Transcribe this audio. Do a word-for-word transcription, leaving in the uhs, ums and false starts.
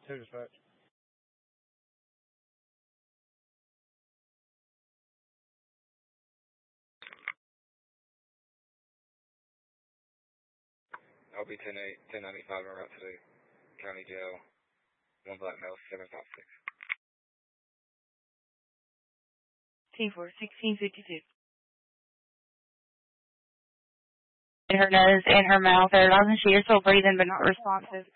Two dispatch. I'll be ten ninety-five en route to the county jail. One black male, seven five six. T four, sixteen fifty-two. In her nose and her mouth, her lungs, she is still breathing but not responsive.